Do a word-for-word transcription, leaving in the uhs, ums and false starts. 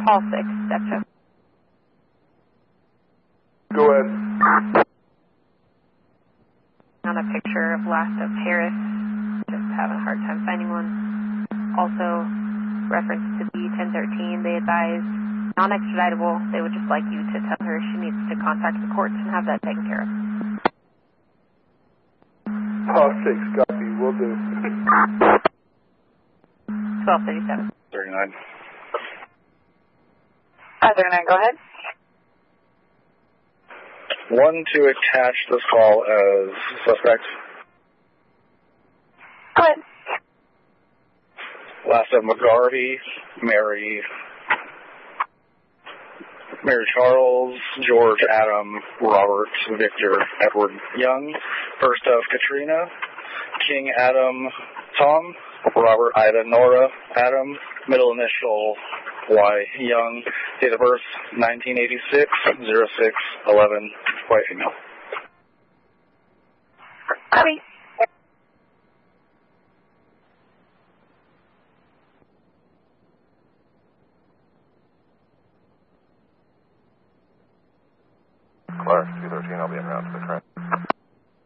Call six, Decho. Go ahead. On a picture of last of Harris, just having a hard time finding one. Also, reference to B ten thirteen, they advise non-extraditable. They would just like you to tell her she needs to contact the courts and have that taken care of. Call six, copy, will do. twelve thirty-seven. thirty-nine. five thirty-nine, go ahead. One to attach this call as suspect. Go ahead. Last of McGarvey, Mary, Mary Charles, George, Adam, Robert, Victor, Edward, Young. First of Katrina, King, Adam, Tom, Robert, Ida, Nora, Adam. Middle initial Y, Young. Date of birth nineteen eighty-six, oh six eleven, white female. Copy. Clark, two thirteen, I'll be en route.